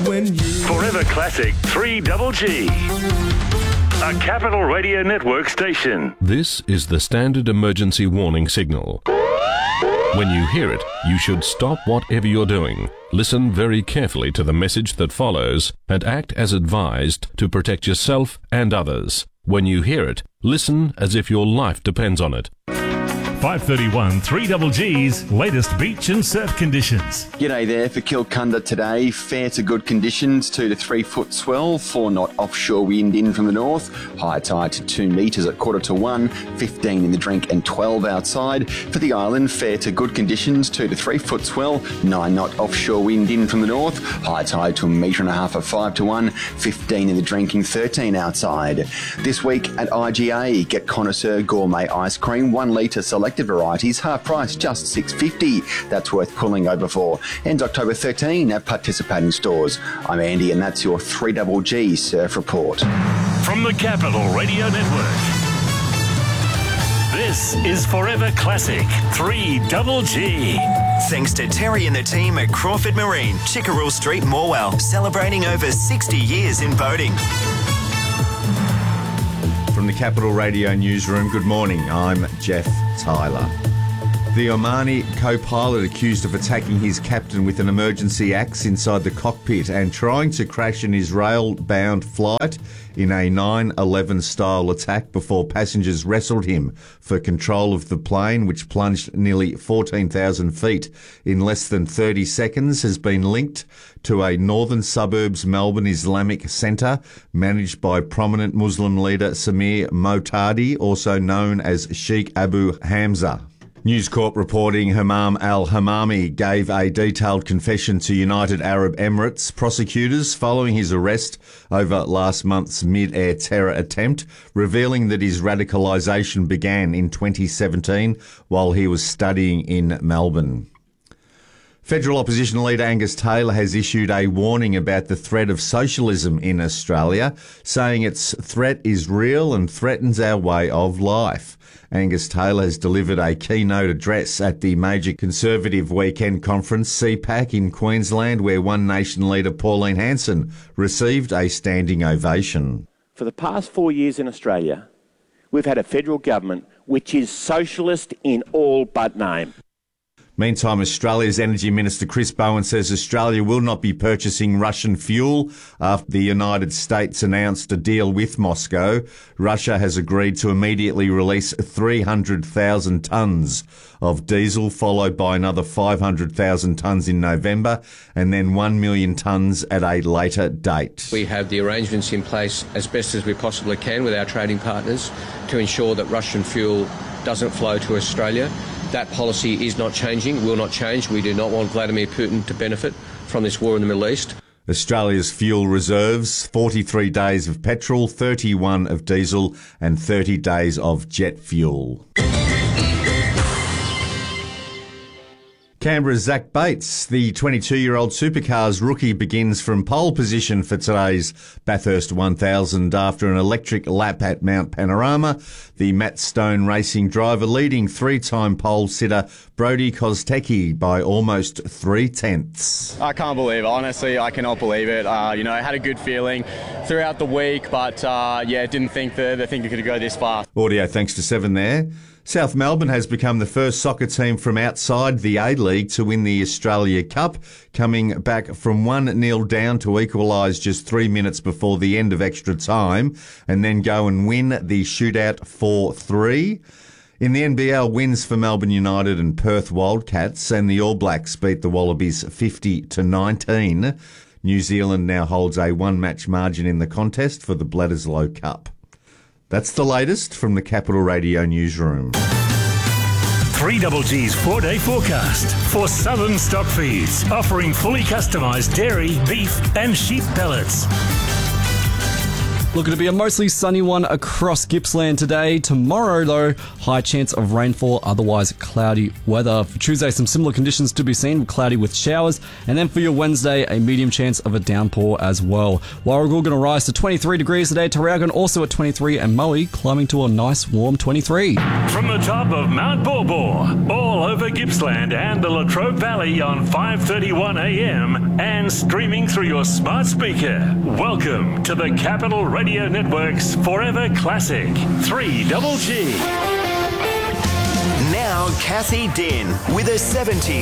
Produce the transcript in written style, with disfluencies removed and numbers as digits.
when you... Forever Classic 3GG. A Capital Radio Network station. This is the standard emergency warning signal. When you hear it, you should stop whatever you're doing, listen very carefully to the message that follows, and act as advised to protect yourself and others. When you hear it, listen as if your life depends on it. 531 3GG's latest beach and surf conditions. G'day there for Kilcunda today. Fair to good conditions, 2 to 3 foot swell, 4 knot offshore wind in from the north, high tide to 2 metres at 1:45, 15 in the drink and 12 outside. For the island, fair to good conditions, 2 to 3 foot swell, 9 knot offshore wind in from the north, high tide to 1.5 metres at 5:1, 15 in the drinking, 13 outside. This week at IGA, get Connoisseur Gourmet Ice Cream, 1 litre selected varieties, half price, just $6.50. That's worth pulling over for. Ends October 13 at participating stores. I'm Andy, and that's your 3GG Surf Report. From the Capital Radio Network, this is Forever Classic 3GG. Thanks to Terry and the team at Crawford Marine, Chickerell Street, Morwell, celebrating over 60 years in boating. From the Capital Radio Newsroom, good morning. I'm Jeff Tyler. The Omani co-pilot accused of attacking his captain with an emergency axe inside the cockpit and trying to crash an Israel-bound flight in a 9/11-style attack before passengers wrestled him for control of the plane, which plunged nearly 14,000 feet in less than 30 seconds, has been linked to a northern suburbs Melbourne Islamic centre managed by prominent Muslim leader Samir Motadi, also known as Sheikh Abu Hamza. News Corp reporting Hammam al-Hammami gave a detailed confession to United Arab Emirates prosecutors following his arrest over last month's mid-air terror attempt, revealing that his radicalisation began in 2017 while he was studying in Melbourne. Federal opposition leader Angus Taylor has issued a warning about the threat of socialism in Australia, saying its threat is real and threatens our way of life. Angus Taylor has delivered a keynote address at the major Conservative Weekend Conference, CPAC, in Queensland, where One Nation leader Pauline Hanson received a standing ovation. For the past 4 years in Australia, we've had a federal government which is socialist in all but name. Meantime, Australia's Energy Minister Chris Bowen says Australia will not be purchasing Russian fuel after the United States announced a deal with Moscow. Russia has agreed to immediately release 300,000 tonnes of diesel, followed by another 500,000 tonnes in November, and then 1 million tonnes at a later date. We have the arrangements in place as best as we possibly can with our trading partners to ensure that Russian fuel doesn't flow to Australia. That policy is not changing, will not change. We do not want Vladimir Putin to benefit from this war in the Middle East. Australia's fuel reserves, 43 days of petrol, 31 of diesel and 30 days of jet fuel. Canberra's Zach Bates, the 22-year-old supercars rookie, begins from pole position for today's Bathurst 1000 after an electric lap at Mount Panorama. The Matt Stone Racing driver leading 3-time pole sitter Brody Kostecki by almost 3/10. I can't believe it. Honestly, I cannot believe it. I had a good feeling throughout the week, but didn't think that it could go this far. Audio thanks to Seven there. South Melbourne has become the first soccer team from outside the A-League to win the Australia Cup, coming back from 1-0 down to equalise just 3 minutes before the end of extra time, and then go and win the shootout 4-3. In the NBL, wins for Melbourne United and Perth Wildcats, and the All Blacks beat the Wallabies 50-19. New Zealand now holds a one-match margin in the contest for the Bledisloe Cup. That's the latest from the Capital Radio Newsroom. 3GG's 4-day forecast for Southern Stock Feeds, offering fully customised dairy, beef and sheep pellets. Looking to be a mostly sunny one across Gippsland today. Tomorrow, though, high chance of rainfall, otherwise cloudy weather. For Tuesday, some similar conditions to be seen, cloudy with showers. And then for your Wednesday, a medium chance of a downpour as well. Warragul going to rise to 23 degrees today. Tarragona also at 23, and Moe climbing to a nice warm 23. From the top of Mount Baw Baw, all all over Gippsland and the Latrobe Valley on 5:31 a.m. and streaming through your smart speaker. Welcome to the Capital Radio Network's Forever Classic 3GG. Now Kathy Din with a 70s